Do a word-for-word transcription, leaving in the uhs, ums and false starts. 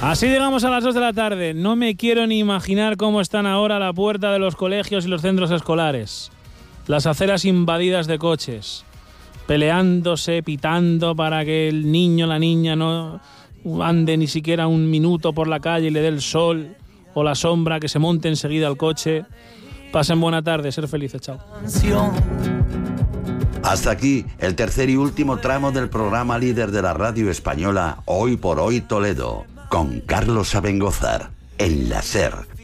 Así llegamos a las dos de la tarde. No me quiero ni imaginar cómo están ahora la puerta de los colegios y los centros escolares. Las aceras invadidas de coches, peleándose, pitando para que el niño o la niña no ande ni siquiera un minuto por la calle y le dé el sol o la sombra, que se monte enseguida al coche. Pasen buena tarde, ser felices, chao. Hasta aquí el tercer y último tramo del programa líder de la radio española Hoy por Hoy Toledo, con Carlos Abengozar, en la SER.